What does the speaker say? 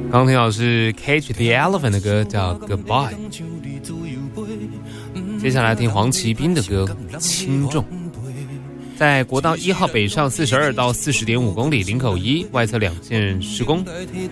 刚听到是 Cage the Elephant 的歌叫 Goodbye， 接下来听黄奇斌的歌轻重。在国道1号北上42到40.5公里林口1外侧2线施工，